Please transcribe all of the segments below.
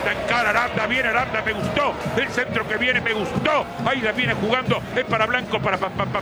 encara Aranda, viene Aranda, me gustó. El centro que viene, me gustó. Ahí la viene jugando, es para Blanco, para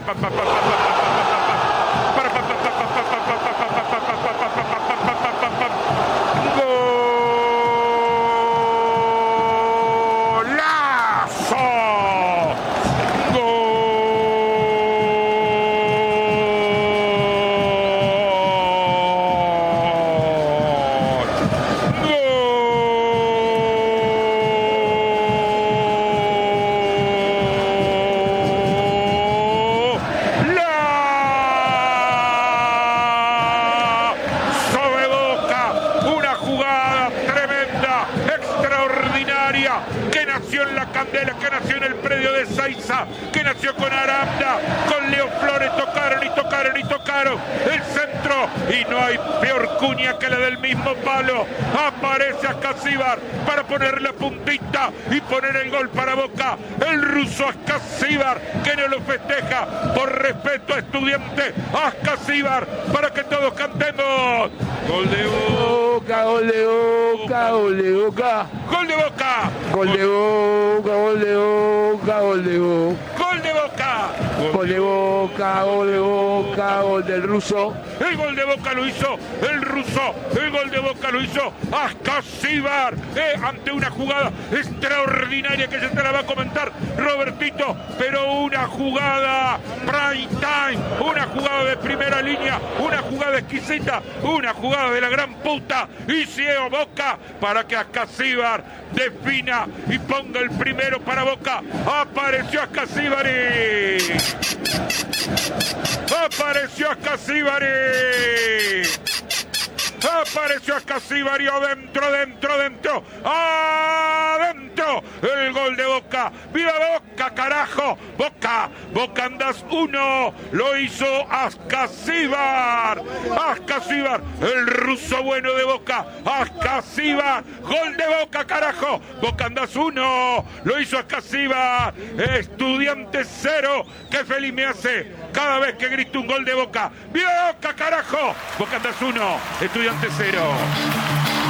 que nació en la Candela, que nació en el predio de Saiza, que nació con Aranda, con Leo Flores, tocaron el centro y no hay peor cuña que la del mismo palo. Aparece Ascasíbar para poner la puntita y poner el gol para Boca. El ruso Ascasíbar que no lo festeja por respeto a Estudiante. Ascasíbar para que todos cantemos. Gol de Boca, gol de Boca, gol de Boca. Gol de Boca. Gol de Boca, gol de Boca, gol de Boca. Gol de Boca. Gol de Boca, gol de Boca, gol del ruso. El gol de Boca lo hizo el ruso. El gol de Boca lo hizo Ascasíbar. Ante una jugada extraordinaria que se te la va a comentar Robertito. Pero una jugada prime time. Una jugada de primera línea. Una jugada exquisita. Una jugada de la gran puta. Y ciego Boca para que Ascasíbar defina y ponga el primero para Boca. Apareció Ascasíbari. Apareció Ascasíbari. Apareció Ascasíbari. Dentro. Adentro. El gol de Boca. ¡Viva Boca, carajo! Boca Andas 1. Lo hizo Ascasíbar. Ascasíbar, el ruso bueno de Boca. Ascasíbar. Gol de Boca, carajo. Boca Andas 1. Lo hizo Ascasíbar. Estudiante 0. Qué feliz me hace cada vez que grito un gol de Boca. ¡Viva Boca, carajo! Boca Andas 1. Estudiante 0.